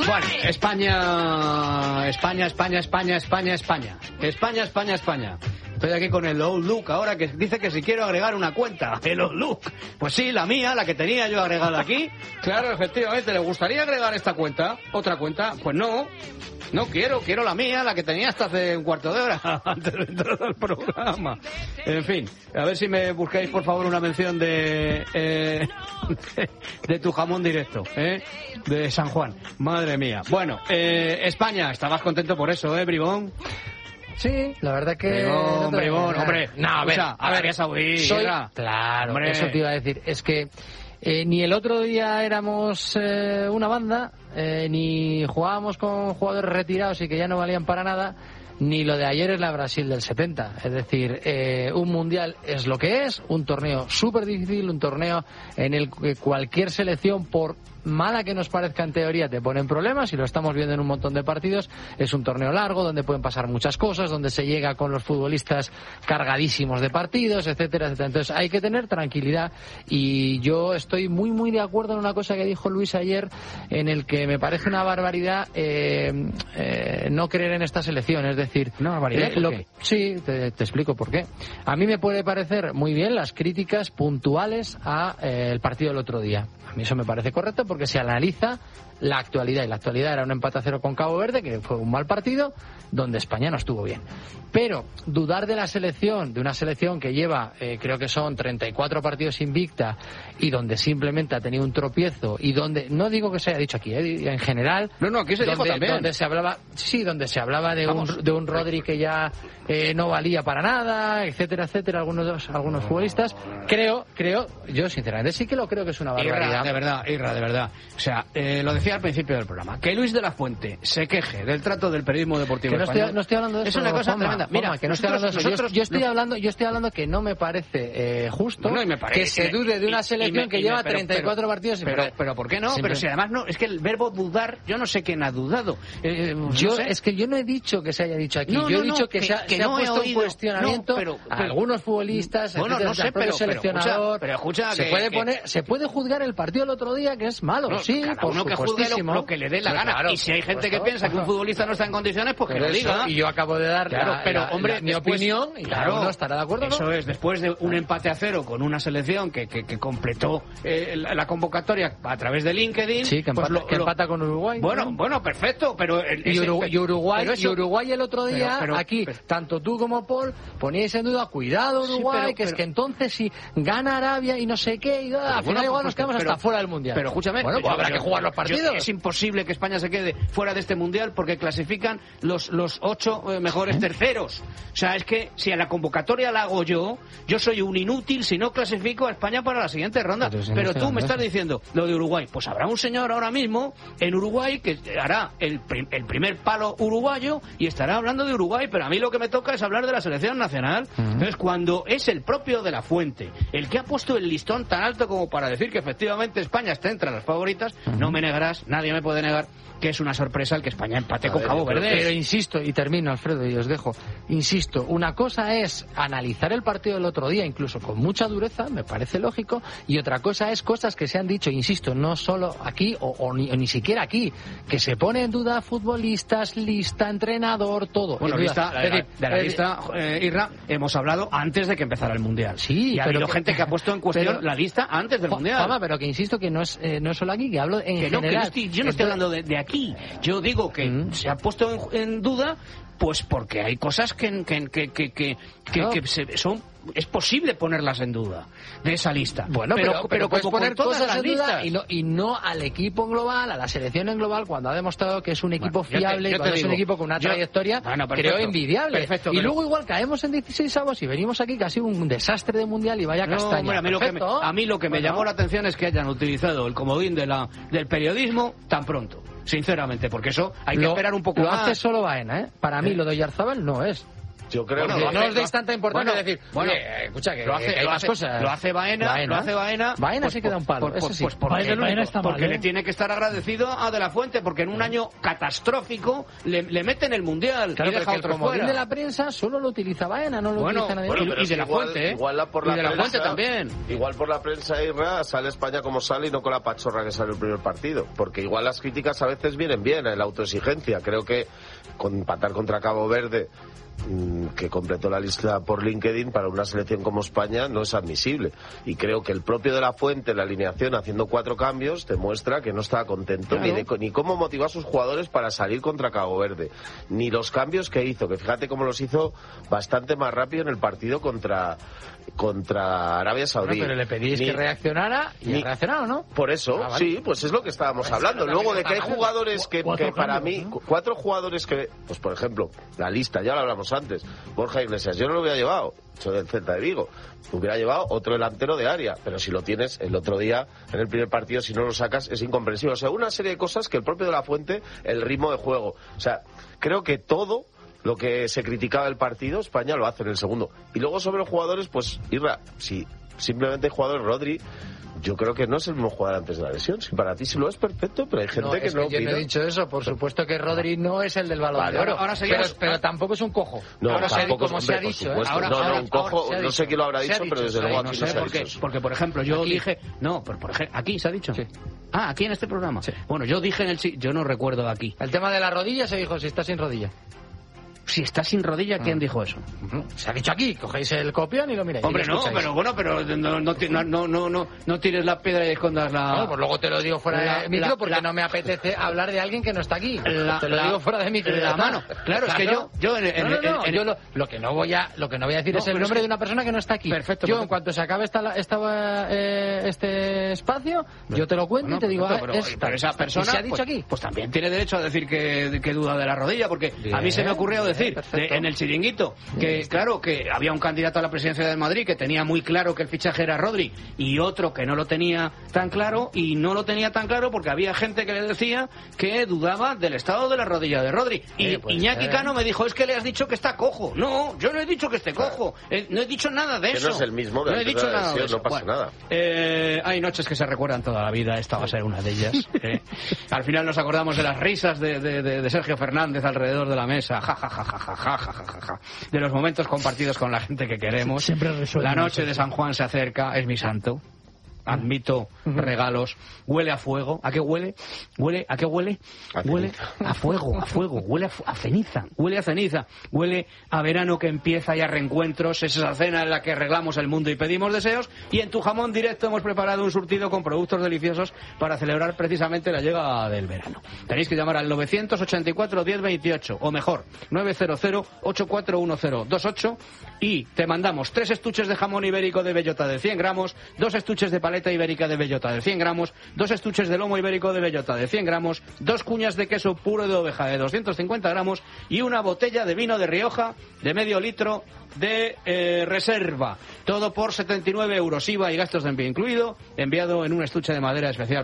Bueno, España. Estoy aquí con el Old Look ahora, que dice que si quiero agregar una cuenta. El Old Look. Pues sí, la mía, la que tenía yo agregada aquí. Claro, efectivamente, ¿le gustaría agregar esta cuenta? ¿Otra cuenta? Pues no. No quiero la mía, la que tenía hasta hace un cuarto de hora, antes de entrar al programa. En fin, a ver si me buscáis, por favor, una mención de tu jamón directo, de San Juan. Madre mía. Bueno, España, estabas contento por eso, Bribón. Sí, la verdad que... Bribón, hombre. No, a ver, Arabia Saudí. Claro, hombre. Eso te iba a decir. Es que ni el otro día éramos una banda, ni jugábamos con jugadores retirados y que ya no valían para nada, ni lo de ayer es la Brasil del 70. Es decir, un mundial es lo que es, un torneo súper difícil, un torneo en el que cualquier selección, por mala que nos parezca en teoría, te pone en problemas, y lo estamos viendo en un montón de partidos. Es un torneo largo donde pueden pasar muchas cosas, donde se llega con los futbolistas cargadísimos de partidos, etcétera, etcétera. Entonces hay que tener tranquilidad, y yo estoy muy muy de acuerdo en una cosa que dijo Luis ayer, en el que me parece una barbaridad no creer en esta selección. Es decir, ¿una barbaridad? Sí, te explico por qué. A mí me puede parecer muy bien las críticas puntuales a el partido del otro día. A mí eso me parece correcto, porque se analiza la actualidad, y la actualidad era un empate a 0 con Cabo Verde, que fue un mal partido, donde España no estuvo bien. Pero dudar de la selección, de una selección que lleva, creo que son 34 partidos invicta, y donde simplemente ha tenido un tropiezo, y donde, no digo que se haya dicho aquí, en general... No, aquí se dijo también. Donde se hablaba de un Rodri que ya no valía para nada, etcétera, etcétera, algunos futbolistas. Creo, yo sinceramente sí que lo creo que es una barbaridad. Irra, de verdad. O sea, lo decía al principio del programa, que Luis de la Fuente se queje del trato del periodismo deportivo español. No estoy hablando de eso. Es una cosa tremenda. Mira, que no estoy hablando de eso. Yo estoy hablando que no me parece justo que se dude de una selección que lleva 34 partidos. Pero ¿por qué no? Pero si además no, es que el verbo dudar, yo no sé quién ha dudado. Es que yo no he dicho que se haya dicho aquí. Yo he dicho que se ha puesto un cuestionamiento a algunos futbolistas, al propio seleccionador. Pero escucha, se puede juzgar el partido del otro día, que es malo, sí, cada uno que juzgue lo que le dé la gana. Claro, y si hay gente que piensa que un futbolista no está en condiciones, pues que lo diga. Y yo acabo de dar mi opinión, y cada uno estará de acuerdo. Eso es, después de un empate a 0 con una selección que completó la convocatoria a través de LinkedIn. Sí, que empata con Uruguay. Bueno, perfecto, pero... Uruguay el otro día, aquí, tanto tú como Paul, poníais en duda, cuidado Uruguay, que es que entonces si gana Arabia y no sé qué, y al final igual nos quedamos hasta fuera del Mundial. Pero escúchame, pues habrá que jugar los partidos. Es imposible que España se quede fuera de este Mundial, porque clasifican los 8 mejores terceros. O sea, es que si a la convocatoria la hago yo soy un inútil si no clasifico a España para la siguiente ronda. Pero tú me estás diciendo lo de Uruguay. Pues habrá un señor ahora mismo en Uruguay que hará el primer palo uruguayo y estará hablando de Uruguay, pero a mí lo que me toca es hablar de la selección nacional. Entonces, cuando es el propio de la Fuente el que ha puesto el listón tan alto como para decir que efectivamente España está entre las favoritas, no me negarás, nadie me puede negar que es una sorpresa el que España empate con Cabo Verde. Pero insisto, y termino, Alfredo, y os dejo, insisto, una cosa es analizar el partido del otro día, incluso con mucha dureza, me parece lógico, y otra cosa es cosas que se han dicho, insisto, no solo aquí, o ni siquiera aquí, que se pone en duda futbolistas, lista, entrenador, todo. Bueno, de la lista, Irra, hemos hablado antes de que empezara el Mundial. Sí, y ha habido gente que ha puesto en cuestión la lista antes del Mundial. Pero que insisto que no es solo aquí, que hablo en general. Yo no estoy hablando de aquí. Yo digo que se ha puesto en duda, pues porque hay cosas que es posible ponerlas en duda de esa lista. Bueno, pero puedes poner cosas en duda y no al equipo en global, a la selección en global, cuando ha demostrado que es un equipo fiable, y cuando es un equipo con una trayectoria, creo envidiable. Perfecto, y luego igual caemos en 16avos y venimos aquí casi un desastre de mundial y vaya castaña. A mí lo que me llamó la atención es que hayan utilizado el comodín del periodismo tan pronto, sinceramente, porque eso hay que esperar un poco más. Lo hace solo Baena, ¿eh? Para mí lo de Oyarzabal no es. Yo creo que no os deis tanta importancia de decir, escucha, que hay más cosas. Lo hace Baena. Baena se queda un palo. Baena está mal, porque le tiene que estar agradecido a De la Fuente, porque en un año catastrófico le meten el Mundial y deja otro fuera. De la prensa solo lo utiliza Baena, no lo utiliza nadie. Y De la Fuente, igual por la prensa, Fuente también. Igual por la prensa, Irra, sale España como sale y no con la pachorra que sale el primer partido. Porque igual las críticas a veces vienen bien en la autoexigencia. Creo que con empatar contra Cabo Verde, que completó la lista por LinkedIn, para una selección como España no es admisible, y creo que el propio De la Fuente en la alineación, haciendo 4 cambios, demuestra que no estaba contento ni cómo motivó a sus jugadores para salir contra Cabo Verde, ni los cambios que hizo, que fíjate cómo los hizo bastante más rápido en el partido contra Arabia Saudí. Pero le pedís que reaccionara y ha reaccionado, ¿no? Por eso, vale. Sí, pues es lo que estábamos hablando. Luego de que hay jugadores que para mí, 4 jugadores que, pues por ejemplo, la lista, ya lo hablamos antes, Borja Iglesias, yo no lo hubiera llevado, soy del Celta de Vigo, hubiera llevado otro delantero de área, pero si lo tienes el otro día en el primer partido, si no lo sacas, es incomprensible. O sea, una serie de cosas que el propio De la Fuente, el ritmo de juego, o sea, creo que todo lo que se criticaba del partido, España lo hace en el segundo. Y luego sobre los jugadores, pues, Irra, si simplemente el jugador Rodri, yo creo que no es el mismo jugador antes de la lesión. Si para ti sí lo es, perfecto, pero hay gente que no opina. Yo no he dicho eso, por supuesto que Rodri no es el del Balón de Oro, pero tampoco es un cojo. No, ahora tampoco como se ha dicho. Un cojo, no sé quién lo habrá dicho, pero desde luego aquí no se ha dicho. Porque, por ejemplo, yo dije... No, por ejemplo, ¿aquí se ha dicho? Sí. Ah, aquí en este programa. Sí. Bueno, yo dije yo no recuerdo aquí. El tema de la rodilla se dijo, si está sin rodilla. Si está sin rodilla, ¿quién dijo eso? Se ha dicho aquí, cogéis el copión y lo miráis. Hombre, no, pero no tires la piedra y escondas la... No, pues luego te lo digo fuera de micro porque no me apetece hablar de alguien que no está aquí. Te lo digo fuera de micro. La mano. Claro, es que yo lo que no voy a decir es el nombre de una persona que no está aquí. Perfecto. Yo, en cuanto se acabe este espacio, yo te lo cuento y te digo, pero esa persona se ha dicho aquí. Pues también tiene derecho a decir que duda de la rodilla, porque a mí se me ocurrió decir en el chiringuito que claro, que había un candidato a la presidencia del Madrid que tenía muy claro que el fichaje era Rodri y otro que no lo tenía tan claro, y no lo tenía tan claro porque había gente que le decía que dudaba del estado de la rodilla de Rodri, y Iñaki Cano me dijo, es que le has dicho que está cojo. No, yo no he dicho que esté cojo, no he dicho nada de eso. Que no es el mismo, no he dicho nada de eso. No pasa nada. Hay noches que se recuerdan toda la vida, esta va a ser una de ellas. Al final nos acordamos de las risas de Sergio Fernández alrededor de la mesa, de los momentos compartidos con la gente que queremos. La noche de San Juan se acerca, es mi santo. Admito regalos. Huele a fuego. ¿A qué huele? ¿A qué huele? Huele a fuego, huele a ceniza, huele a verano que empieza y a reencuentros. Es esa cena en la que arreglamos el mundo y pedimos deseos, y en Tu Jamón Directo hemos preparado un surtido con productos deliciosos para celebrar precisamente la llegada del verano. Tenéis que llamar al 984 1028 o mejor 900 841028 y te mandamos 3 estuches de jamón ibérico de bellota de 100 gramos, 2 estuches de paleta ibérica de bellota de 100 gramos, 2 estuches de lomo ibérico de bellota de 100 gramos, 2 cuñas de queso puro de oveja de 250 gramos y una botella de vino de Rioja de medio litro de reserva. Todo por 79 euros, IVA y gastos de envío incluido, enviado en un estuche de madera especial